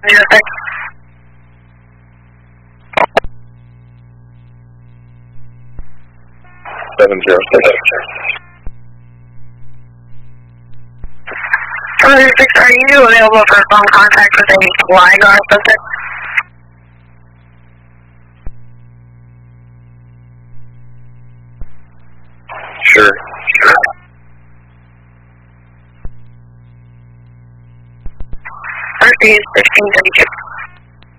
706. 706, are you available for phone contact with a LiDAR subject? Sure. RC 1632.